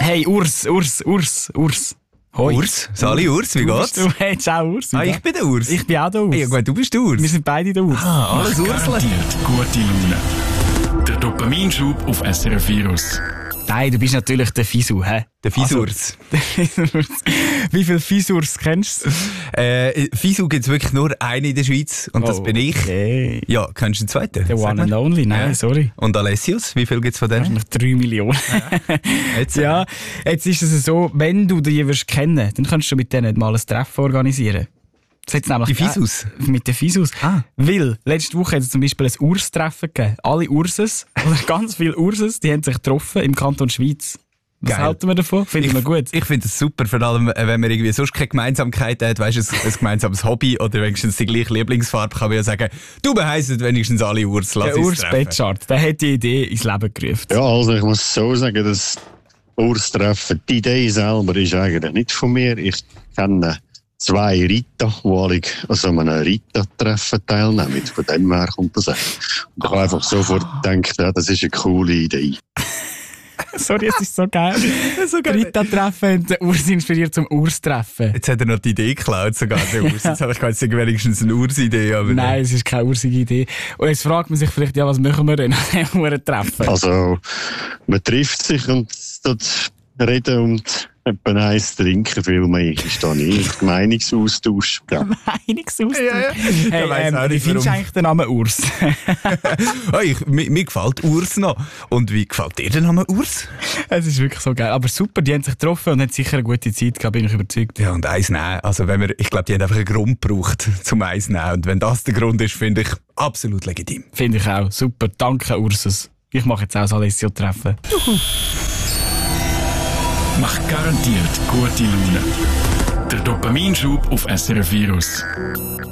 Hey, Urs. Hoi. Urs? Sali Urs, wie geht's? Du, hey, ciao Urs. Ich bin der Urs. Ich bin auch der Urs. Ja gut, du bist der Urs. Wir sind beide der Urs. Alles Ursle. Garantiert gute Laune. Der Dopaminschub auf SRF Virus. Nein, du bist natürlich der Fisu, hä? Der Fisurs. Wie viele Fisurs kennst du? Fisu gibt's wirklich nur einen in der Schweiz und das bin ich. Okay. Ja, kennst du den zweiten? Der Sag One and mal. Only, nein, Ja. sorry. Und Alessius, wie viel gibt's von denen? Noch 3 Millionen. Jetzt, Ja, jetzt ist es so, wenn du die wirst kennen, dann kannst du mit denen mal ein Treffen organisieren. Das hat's nämlich Die Fisus? Mit den Fisus. Ah. Weil, letzte Woche hat es zum Beispiel ein Urs-Treffen gegeben. Alle Urses, oder ganz viele Urses, die haben sich getroffen im Kanton Schweiz. Was Geil. halten wir davon? Finden wir gut. Ich finde es super, vor allem wenn man irgendwie sonst keine Gemeinsamkeit hat, weißt du, ein gemeinsames Hobby oder wenigstens die gleiche Lieblingsfarbe, kann man ja sagen, du beheisst wenigstens alle Urs, lass Der uns Urs treffen. Betschart, der hat die Idee ins Leben gerufen. Ja, also ich muss so sagen, das Urs-Treffen, die Idee selber ist eigentlich nicht von mir. Ich kenne 2 Ritter, die alle an so einem Ritter-Treffen teilnehmen. Von dem her kommt das eigentlich. Und ich habe einfach sofort gedacht, ja, das ist eine coole Idee. Sorry, es ist so geil. So geil. Rita-Treffen und der Urs inspiriert zum Urs-Treffen. Jetzt hat er noch die Idee geklaut, sogar der Urs. Jetzt habe ich gedacht, es ist wenigstens eine Urs-Idee. Aber Nein, es ist keine ursige Idee. Und jetzt fragt man sich vielleicht, ja, was machen wir denn nach einem Treffen? Also, man trifft sich und dort reden und etwa eins trinken, viel mehr ist da nicht. Meinungsaustausch. Ja. Meinungsaustausch. Ja. Ich weiss Hey, auch wie nicht, findest du warum. eigentlich den Namen Urs? Mir gefällt Urs noch. Und wie gefällt dir der Name Urs? Es ist wirklich so geil. Aber super, die haben sich getroffen und haben sicher eine gute Zeit gehabt, bin ich überzeugt. Ja, und eins nehmen. Also ich glaube, die haben einfach einen Grund gebraucht zum Eis nehmen. Und wenn das der Grund ist, finde ich absolut legitim. Finde ich auch. Super, danke Ursus. Ich mache jetzt auch das Alessio-Treffen. Macht garantiert gute Laune. Der Dopaminschub auf SRF Virus.